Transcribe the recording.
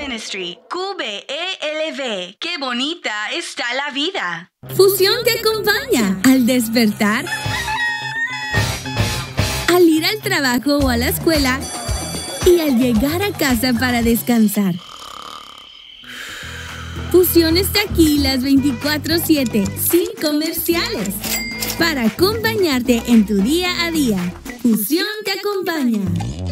Ministry, QBELV. ¡Qué bonita está la vida! Fusión te acompaña al despertar, al ir al trabajo o a la escuela y al llegar a casa para descansar. Fusión está aquí las 24/7, sin comerciales, para acompañarte en tu día a día. Fusión te acompaña.